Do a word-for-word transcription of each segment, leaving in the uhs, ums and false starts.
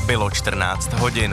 Bylo čtrnáct hodin.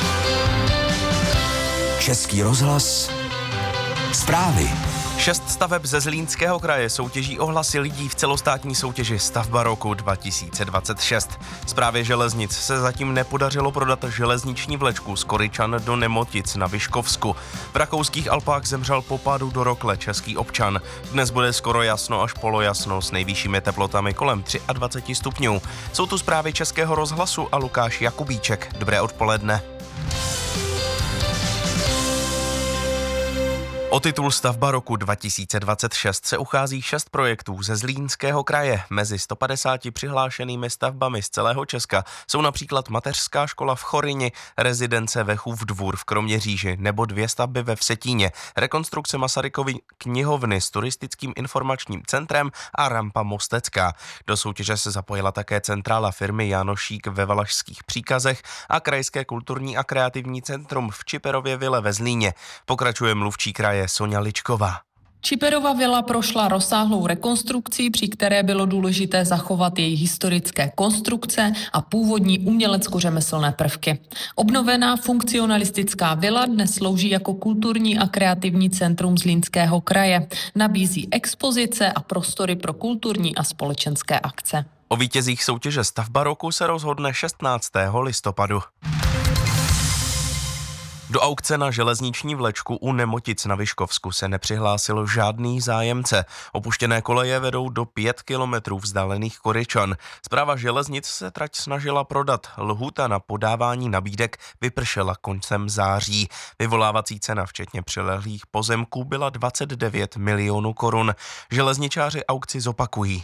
Český rozhlas. Zprávy. Šest staveb ze Zlínského kraje soutěží o hlasy lidí v celostátní soutěži Stavba roku dva tisíce dvacet šest. Správě železnic se zatím nepodařilo prodat železniční vlečku z Koryčan do Nemotic na Vyškovsku. V rakouských Alpách zemřel po pádu do rokle český občan. Dnes bude skoro jasno až polojasno s nejvyššími teplotami kolem dvacet tři stupňů. Jsou tu zprávy Českého rozhlasu a Lukáš Jakubíček. Dobré odpoledne. O titul Stavba roku dva tisíce dvacet šest se uchází šest projektů ze Zlínského kraje. Mezi sto padesáti přihlášenými stavbami z celého Česka jsou například mateřská škola v Choryni, rezidence Vechův Dvůr v Kroměříži nebo dvě stavby ve Vsetíně, rekonstrukce Masarykovy knihovny s turistickým informačním centrem a rampa Mostecká. Do soutěže se zapojila také centrála firmy Jánošík ve Valašských Příkazech a Krajské kulturní a kreativní centrum v Čiperově vile ve Zlíně. Pokračuje mluvčí kraje Soňa Ličková. Čiperova vila prošla rozsáhlou rekonstrukcí, při které bylo důležité zachovat její historické konstrukce a původní umělecko-řemeslné prvky. Obnovená funkcionalistická vila dnes slouží jako kulturní a kreativní centrum Zlínského kraje. Nabízí expozice a prostory pro kulturní a společenské akce. O vítězích soutěže Stavba roku se rozhodne šestnáctého listopadu. Do aukce na železniční vlečku u Nemotic na Vyškovsku se nepřihlásilo žádný zájemce. Opuštěné koleje vedou do pět kilometrů vzdálených Koryčan. Správa železnic se trať snažila prodat. Lhůta na podávání nabídek vypršela koncem září. Vyvolávací cena včetně přilehlých pozemků byla dvacet devět milionů korun. Železničáři aukci zopakují.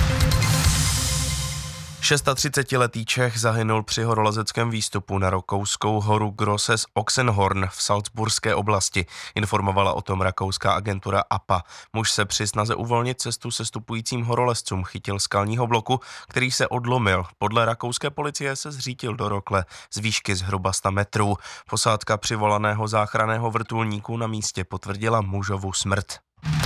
třicetišestiletý Čech zahynul při horolezeckém výstupu na rakouskou horu Grosses Oxenhorn v Salzburské oblasti. Informovala o tom rakouská agentura A P A. Muž se při snaze uvolnit cestu sestupujícím horolezcům chytil skalního bloku, který se odlomil. Podle rakouské policie se zřítil do rokle z výšky zhruba sto metrů. Posádka přivolaného záchranného vrtulníku na místě potvrdila mužovu smrt.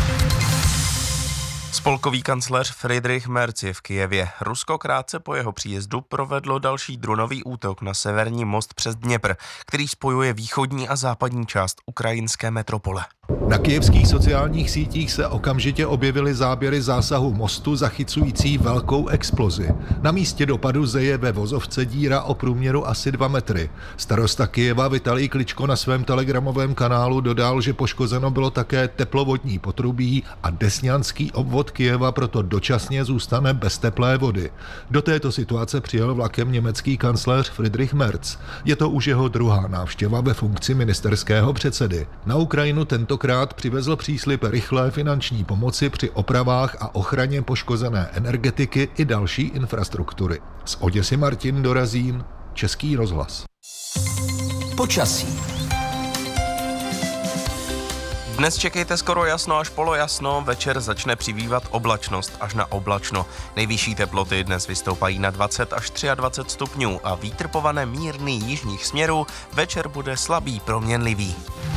Spolkový kancléř Friedrich Merz je v Kyjevě. Rusko krátce po jeho příjezdu provedlo další dronový útok na severní most přes Dněpr, který spojuje východní a západní část ukrajinské metropole. Na kyjevských sociálních sítích se okamžitě objevily záběry zásahu mostu zachycující velkou explozi. Na místě dopadu zeje ve vozovce díra o průměru asi dva metry. Starosta Kyjeva Vitalij Kličko na svém telegramovém kanálu dodal, že poškozeno bylo také teplovodní potrubí a Desňanský obvod Kyjeva proto dočasně zůstane bez teplé vody. Do této situace přijel vlakem německý kancléř Friedrich Merz. Je to už jeho druhá návštěva ve funkci ministerského předsedy. Na Ukrajinu tentokrát přivezl příslib rychlé finanční pomoci při opravách a ochraně poškozené energetiky i další infrastruktury. Z Oděsy Martin Dorazín, Český rozhlas. Počasí. Dnes čekejte skoro jasno až polojasno, večer začne přibývat oblačnost až na oblačno. Nejvyšší teploty dnes vystoupají na dvacet až dvacet tři stupňů a vítr povane mírný jižních směrů, večer bude slabý proměnlivý.